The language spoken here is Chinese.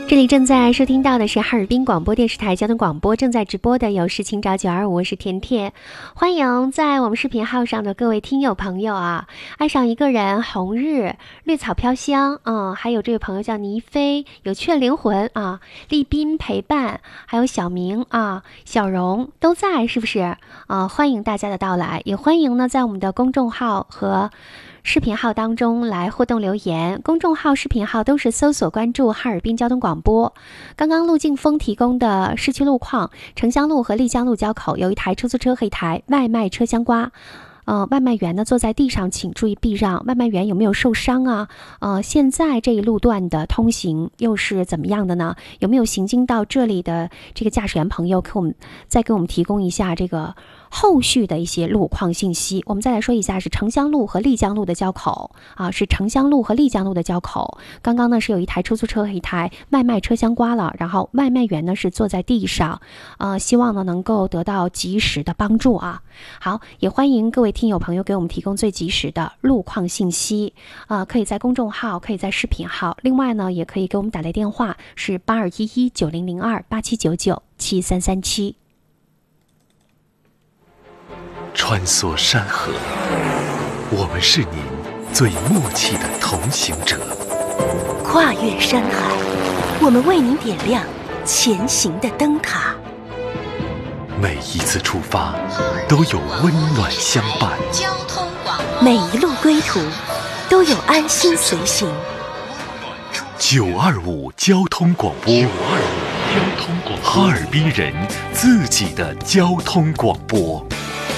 这里正在收听到的是哈尔滨广播电视台交通广播正在直播的有事情找925，我是甜甜。欢迎在我们视频号上的各位听友朋友啊，爱上一个人、红日、绿草飘香还有这位朋友叫倪飞、有趣的灵魂啊，丽斌陪伴，还有小明啊、小荣都在，是不是欢迎大家的到来，也欢迎呢在我们的公众号和视频号当中来互动留言，公众号、视频号都是搜索关注哈尔滨交通广播。刚刚陆劲峰提供的市区路况，城乡路和丽江路交口有一台出租车和一台外卖车相刮。外卖员呢坐在地上，请注意避让。外卖员有没有受伤啊？现在这一路段的通行又是怎么样的呢？有没有行经到这里的这个驾驶员朋友，再给我们提供一下这个后续的一些路况信息。我们再来说一下，是城乡路和丽江路的交口是城乡路和丽江路的交口。刚刚呢是有一台出租车和一台外卖车相刮了，然后外卖员呢是坐在地上，希望呢能够得到及时的帮助啊。好，也欢迎各位听友朋友给我们提供最及时的路况信息可以在公众号，可以在视频号，另外呢也可以给我们打来电话，是8211900287997337。 穿梭山河，我们是您最默契的同行者； 跨越山海，我们为您点亮前行的灯塔。 每一次出发都有温暖相伴， 每一路归途都有安心随行。 925交通广播，哈尔滨人自己的交通广播。